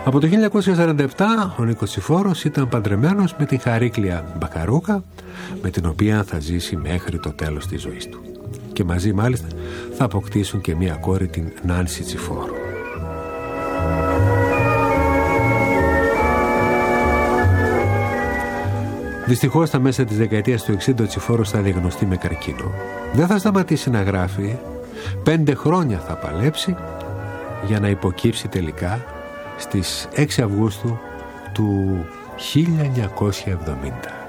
Από το 1947 ο Νίκος Τσιφόρος ήταν παντρεμένος με την Χαρίκλια Μπακαρούκα, με την οποία θα ζήσει μέχρι το τέλος της ζωής του. Και μαζί μάλιστα θα αποκτήσουν και μία κόρη, την Νάνση Τσιφόρου. Δυστυχώς στα μέσα της δεκαετίας του 60 ο Τσιφόρος θα διαγνωστεί με καρκίνο. Δεν θα σταματήσει να γράφει, 5 χρόνια θα παλέψει για να υποκύψει τελικά στις 6 Αυγούστου του 1970.